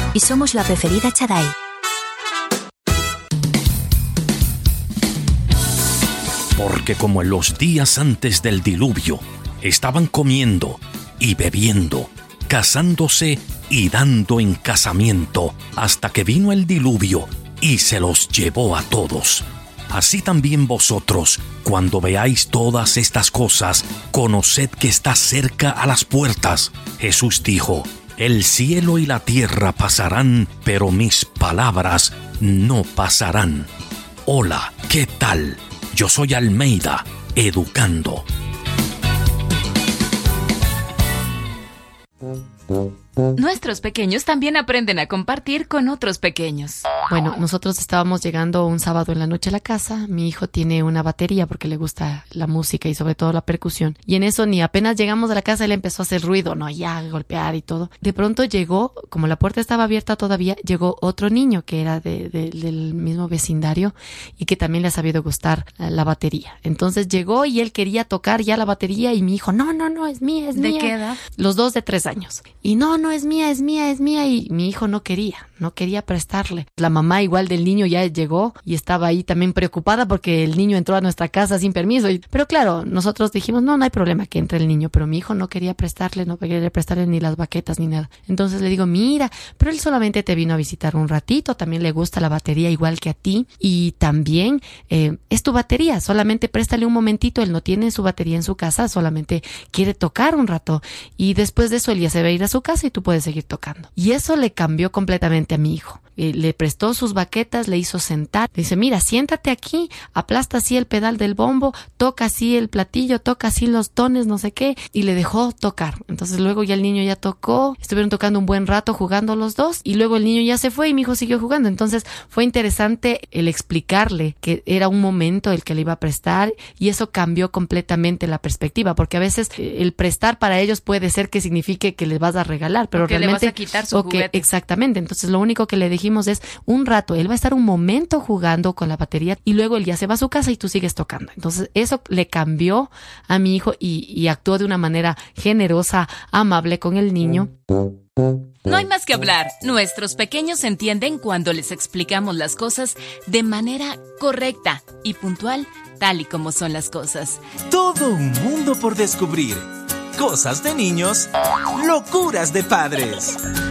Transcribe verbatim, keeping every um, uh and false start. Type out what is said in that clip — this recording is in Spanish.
y somos la preferida Chadai. Porque como en los días antes del diluvio, estaban comiendo y bebiendo, casándose y dando en casamiento, hasta que vino el diluvio y se los llevó a todos. Así también vosotros, cuando veáis todas estas cosas, conoced que está cerca a las puertas. Jesús dijo: el cielo y la tierra pasarán, pero mis palabras no pasarán. Hola, ¿qué tal? Yo soy Almeida, educando. Nuestros pequeños también aprenden a compartir con otros pequeños. Bueno, nosotros estábamos llegando un sábado en la noche a la casa. Mi hijo tiene una batería porque le gusta la música y sobre todo la percusión. Y en eso ni apenas llegamos a la casa él empezó a hacer ruido, ¿no? Ya a golpear y todo. De pronto llegó, como la puerta estaba abierta todavía, llegó otro niño que era de, de, del mismo vecindario y que también le ha sabido gustar la batería. Entonces llegó y él quería tocar ya la batería y mi hijo, no, no, no, es mía, es mía. ¿De qué edad? Los dos de tres años. Y no, no, es mía, es mía, es mía. Y mi hijo no quería, no quería prestarle. La mamá igual del niño ya llegó y estaba ahí también preocupada porque el niño entró a nuestra casa sin permiso. Y, pero claro, nosotros dijimos, no, no hay problema que entre el niño. Pero mi hijo no quería prestarle, no quería prestarle ni las baquetas ni nada. Entonces le digo, mira, pero él solamente te vino a visitar un ratito, también le gusta la batería igual que a ti. Y también eh, es tu batería, solamente préstale un momentito. Él no tiene su batería en su casa, solamente quiere tocar un rato. Y después de eso él ya se va a ir a su casa y tú puedes seguir tocando. Y eso le cambió completamente a mi hijo. Eh, le prestó sus baquetas, le hizo sentar. Le dice, mira, siéntate aquí, aplasta así el pedal del bombo, toca así el platillo, toca así los tones, no sé qué. Y le dejó tocar. Entonces luego ya el niño ya tocó, estuvieron tocando un buen rato jugando los dos. Y luego el niño ya se fue y mi hijo siguió jugando. Entonces fue interesante el explicarle que era un momento el que le iba a prestar. Y eso cambió completamente la perspectiva. Porque a veces eh, el prestar para ellos puede ser que signifique que les vas a regalar. Pero que realmente, le vas a quitar su okay, juguete. Exactamente. Entonces lo único que le dijimos es un rato, él va a estar un momento jugando con la batería y luego él ya se va a su casa y tú sigues tocando. Entonces eso le cambió a mi hijo y, y actuó de una manera generosa, amable con el niño. No hay más que hablar. Nuestros pequeños entienden cuando les explicamos las cosas de manera correcta y puntual, tal y como son las cosas. Todo un mundo por descubrir. Cosas de niños, locuras de padres.